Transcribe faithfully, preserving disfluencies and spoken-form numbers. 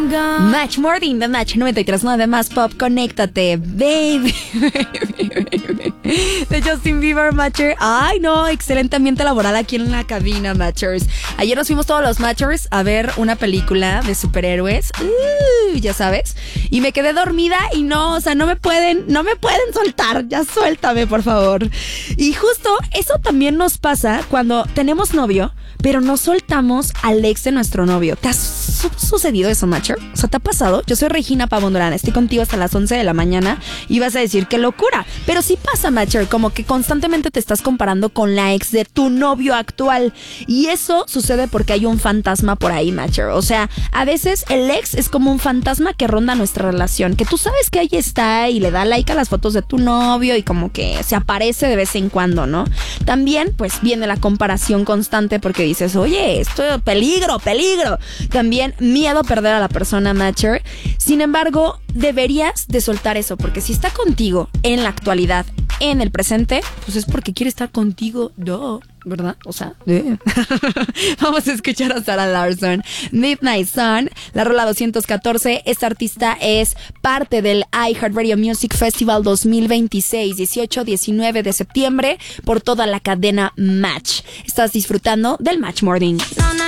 Match Morning de Match noventa y tres punto nueve más Pop, conéctate, baby. De Justin Bieber, Matcher. Ay, no, excelente ambiente laboral aquí en la cabina, Matchers. Ayer nos fuimos todos los Matchers a ver una película de superhéroes. Uh, ya sabes. Y me quedé dormida y no, o sea, no me pueden, no me pueden soltar. Ya suéltame, por favor. Y justo eso también nos pasa cuando tenemos novio, pero no soltamos al ex de nuestro novio. ¿Te ha su- sucedido eso, Matcher? O sea, ¿te ha pasado? Yo soy Regina Pavón Durán, estoy contigo hasta las once de la mañana y vas a decir qué locura. Pero sí pasa, Matcher, como que constantemente te estás comparando con la ex de tu novio actual. Y eso sucede porque hay un fantasma por ahí, Matcher. O sea, a veces el ex es como un fantasma que ronda nuestra relación, que tú sabes que ahí está y le da like a las fotos de tu novio y como que se aparece de vez en cuando, ¿no? También, pues, viene la comparación constante porque dices, oye, esto es peligro, peligro. También miedo a perder a la persona, Matcher. Sin embargo, deberías de soltar eso, porque si está contigo en la actualidad, en el presente, pues es porque quiere estar contigo, no, ¿verdad? O sea, eh. Vamos a escuchar a Sarah Larsson, Midnight Sun, la rola doscientos catorce. Esta artista es parte del iHeartRadio Music Festival dos mil veintiséis, dieciocho a diecinueve de septiembre, por toda la cadena Match. Estás disfrutando del Match Morning.